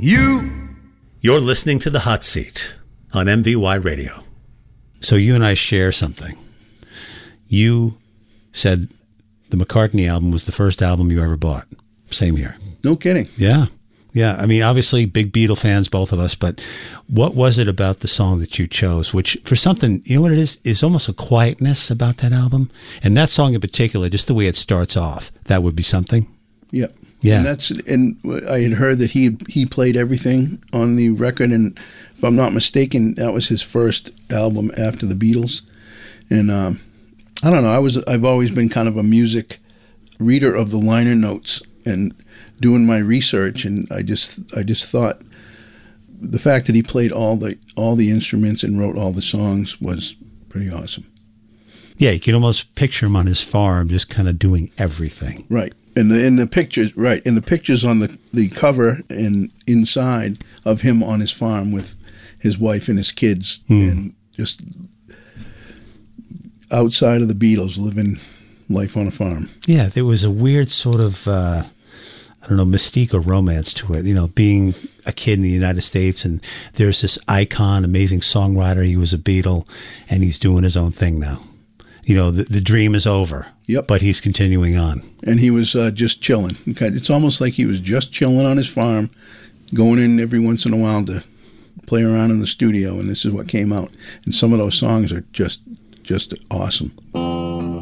You're listening to The Hot Seat on MVY Radio. So you and I share something. You said the McCartney album was the first album you ever bought. Same here. No kidding. Yeah. Yeah. I mean, obviously, big Beatle fans, both of us, but what was it about the song that you chose, which for something, you know what it is almost a quietness about that album? And that song in particular, just the way it starts off, that would be something? Yeah. Yeah. And I had heard that he played everything on the record, and if I'm not mistaken, that was his first album after the Beatles. And I don't know, I've always been kind of a music reader of the liner notes and doing my research, and I just thought the fact that he played all the instruments and wrote all the songs was pretty awesome. Yeah, you can almost picture him on his farm just kind of doing everything. Right. And the pictures, right, and the pictures on the cover and inside of him on his farm with his wife and his kids, and just outside of the Beatles, living life on a farm. Yeah, there was a weird sort of, mystique or romance to it, you know, being a kid in the United States, and there's this icon, amazing songwriter, he was a Beatle, and he's doing his own thing now. You know, the dream is over, yep, but he's continuing on. And he was just chilling. It's almost like he was just chilling on his farm, going in every once in a while to play around in the studio, and this is what came out. And some of those songs are just awesome.